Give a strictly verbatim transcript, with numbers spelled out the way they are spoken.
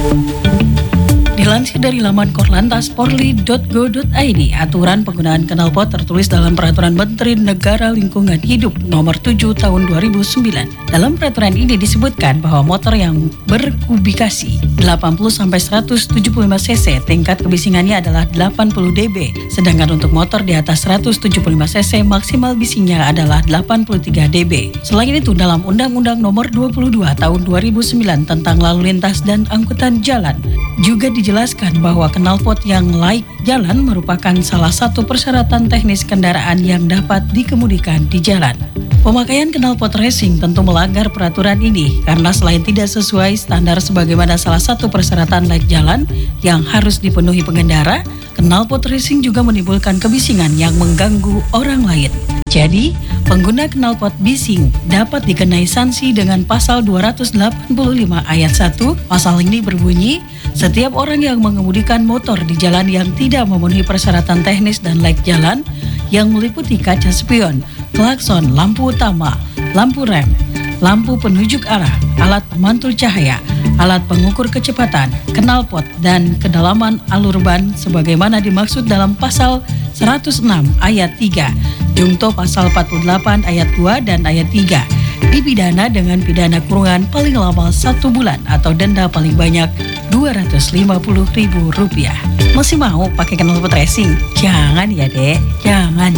Dilansir dari laman korlantas polri dot go dot i d, aturan penggunaan knalpot tertulis dalam Peraturan Menteri Negara Lingkungan Hidup Nomor tujuh Tahun dua ribu sembilan. Dalam peraturan ini disebutkan bahwa motor yang berkubikasi delapan puluh sampai seratus tujuh puluh lima cc tingkat kebisingannya adalah delapan puluh decibel, sedangkan untuk motor di atas seratus tujuh puluh lima cc maksimal bisingnya adalah delapan puluh tiga decibel. Selain itu, dalam Undang-Undang Nomor dua puluh dua Tahun dua ribu sembilan tentang Lalu Lintas dan Angkutan Jalan juga dijelaskan bahwa knalpot yang laik jalan merupakan salah satu persyaratan teknis kendaraan yang dapat dikemudikan di jalan. Pemakaian knalpot racing tentu melanggar peraturan ini karena selain tidak sesuai standar sebagaimana salah satu persyaratan laik jalan yang harus dipenuhi pengendara, knalpot racing juga menimbulkan kebisingan yang mengganggu orang lain. Jadi, pengguna knalpot bising dapat dikenai sanksi dengan pasal dua ratus delapan puluh lima ayat satu. Pasal ini berbunyi, setiap orang yang mengemudikan motor di jalan yang tidak memenuhi persyaratan teknis dan laik jalan yang meliputi kaca spion, klakson, lampu utama, lampu rem, lampu penunjuk arah, alat pemantul cahaya, alat pengukur kecepatan, knalpot, dan kedalaman alur ban sebagaimana dimaksud dalam pasal seratus enam ayat tiga, Jungto pasal empat puluh delapan ayat dua dan ayat tiga, dipidana dengan pidana kurungan paling lama satu bulan atau denda paling banyak dua ratus lima puluh ribu rupiah. Masih mau pakai knalpot racing? Jangan ya dek, jangan.